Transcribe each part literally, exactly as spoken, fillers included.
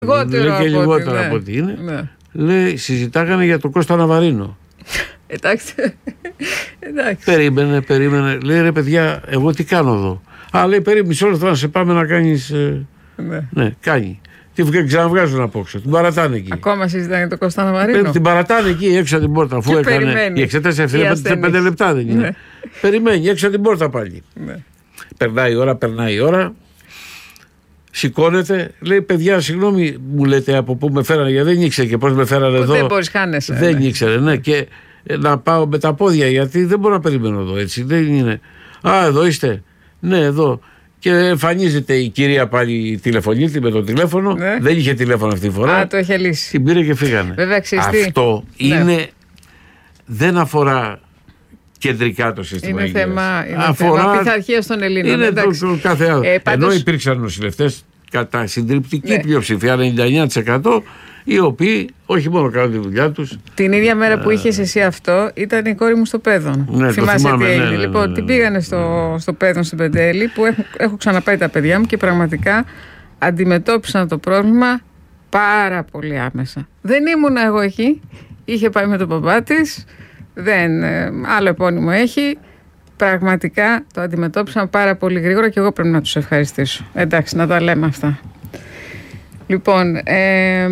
Λιγότερο λέει και από λιγότερο ότι, από ό,τι είναι. Ναι. Λέει, συζητάγανε για τον Κώστα Ναβαρίνο. Εντάξει. Εντάξει. Περίμενε, περίμενε. Λέει, ρε παιδιά, εγώ τι κάνω εδώ. Α, λέει, περίμενε μισό λεπτό να σε πάμε να κάνεις. Ε... Ναι. ναι, κάνει. Την ξαναβγάζουν απόξω. Την παρατάνε εκεί. Ακόμα συζητάνε τον Κώστα Ναβαρίνο. Την παρατάνε εκεί έξω από την πόρτα. Αφού και έκανε. Περιμένει. Η εξέταση ευθύνη πέντε λεπτά δεν είναι. Ναι. Περιμένει έξω από την πόρτα πάλι. Ναι. Περνάει η ώρα, περνάει η ώρα. Σηκώνεται, λέει, παιδιά, συγγνώμη, μου λέτε από πού με φέρανε, γιατί δεν ήξερε και πώς με φέρανε εδώ. Δεν μπορείς, χάνεσαι. Δεν ναι. ήξερε, ναι, και να πάω με τα πόδια, γιατί δεν μπορώ να περιμένω εδώ, έτσι. Δεν είναι. Α, εδώ είστε. Ναι, εδώ. Και εμφανίζεται η κυρία πάλι τηλεφωνήτη με το τηλέφωνο. Ναι. Δεν είχε τηλέφωνο αυτή τη φορά. Α, το είχε λύσει. Την πήρε και φύγανε. Βέβαια, αυτό ναι. είναι. Δεν αφορά κεντρικά το σύστημα υγείας. Είναι θέμα, είναι αφορά... θέμα πειθαρχίας των Ελλήνων. Είναι το, το κάθε άλλο. Ε, πάντως... Ενώ υπήρξαν νοσηλευτές κατά συντριπτική ναι. πλειοψηφία, ενενήντα εννέα τοις εκατό, οι οποίοι όχι μόνο κάνουν τη δουλειά τους. Την ίδια μέρα που είχες εσύ αυτό, ήταν η κόρη μου στο Πέδον. Ναι, θυμάσαι θυμάμαι, τι έγινε. Ναι, ναι, λοιπόν, ναι, ναι, την ναι, πήγανε ναι, στο, ναι. στο Πέδον στην Πεντέλη, που έχω, έχω ξαναπάει τα παιδιά μου και πραγματικά αντιμετώπισαν το πρόβλημα πάρα πολύ άμεσα. Δεν ήμουν εγώ εκεί. Είχε πάει με τον μπαμπά της. Δεν, άλλο επώνυμο έχει. Πραγματικά το αντιμετώπισαν πάρα πολύ γρήγορα και εγώ πρέπει να τους ευχαριστήσω. Εντάξει, να τα λέμε αυτά. Λοιπόν, ε,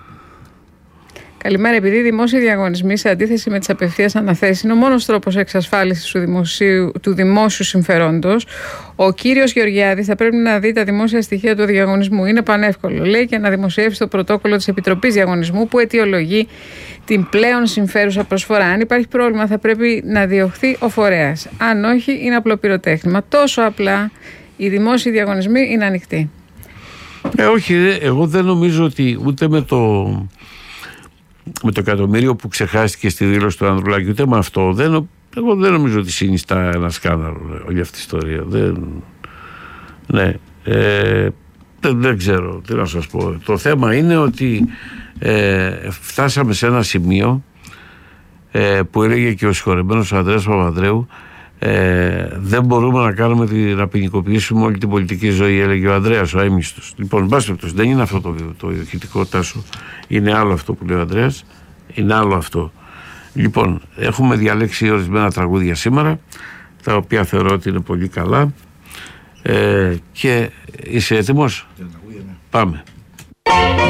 καλημέρα. Επειδή οι δημόσιοι διαγωνισμοί, σε αντίθεση με τις απευθείας αναθέσεις, είναι ο μόνος τρόπος εξασφάλισης του δημοσίου, του δημόσιου συμφερόντος, ο κύριος Γεωργιάδης θα πρέπει να δει τα δημόσια στοιχεία του διαγωνισμού. Είναι πανεύκολο, λέει, και να δημοσιεύσει το πρωτόκολλο της Επιτροπής Διαγωνισμού που αιτιολογεί την πλέον συμφέρουσα προσφορά. Αν υπάρχει πρόβλημα, θα πρέπει να διωχθεί ο φορέας. Αν όχι, είναι απλό πυροτέχνημα. Τόσο απλά οι δημόσιοι διαγωνισμοί είναι ανοιχτοί. Ε, όχι, εγώ δεν νομίζω ότι ούτε με το, με το εκατομμύριο που ξεχάστηκε στη δήλωση του Ανδρουλάκη, ούτε με αυτό, δεν, εγώ δεν νομίζω ότι συνιστά ένα σκάνδαλο όλη αυτή η ιστορία. Δεν, ναι, ε, δεν, δεν ξέρω τι να σας πω. Το θέμα είναι ότι ε, φτάσαμε σε ένα σημείο ε, που έλεγε και ο συγχωρεμένος Ανδρέας Παπανδρέου, Ε, δεν μπορούμε να κάνουμε τη, να ποινικοποιήσουμε όλη την πολιτική ζωή, έλεγε ο Ανδρέας, ο αείμνηστος. Λοιπόν, μπας δεν είναι αυτό το, το ηχητικό, Τάσο. Είναι άλλο αυτό που λέει ο Ανδρέας. Είναι άλλο αυτό. Λοιπόν, έχουμε διαλέξει ορισμένα τραγούδια σήμερα, τα οποία θεωρώ ότι είναι πολύ καλά. Ε, και είσαι έτοιμος? Πάμε.